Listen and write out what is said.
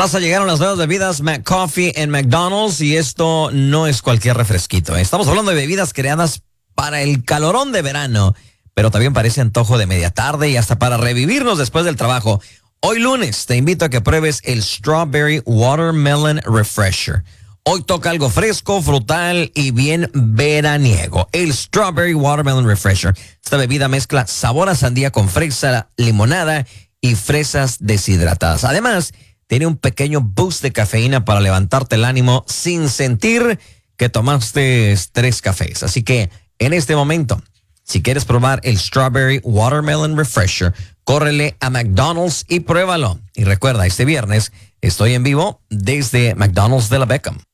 Raza, llegaron las nuevas bebidas McCoffee en McDonald's y esto no es cualquier refresquito. Estamos hablando de bebidas creadas para el calorón de verano, pero también parece antojo de media tarde y hasta para revivirnos después del trabajo. Hoy lunes te invito a que pruebes el Strawberry Watermelon Refresher. Hoy toca algo fresco, frutal y bien veraniego. El Strawberry Watermelon Refresher. Esta bebida mezcla sabor a sandía con fresa, limonada y fresas deshidratadas. Además, tiene un pequeño boost de cafeína para levantarte el ánimo sin sentir que tomaste 3 cafés. Así que en este momento, si quieres probar el Strawberry Watermelon Refresher, córrele a McDonald's y pruébalo. Y recuerda, este viernes estoy en vivo desde McDonald's de la Beckham.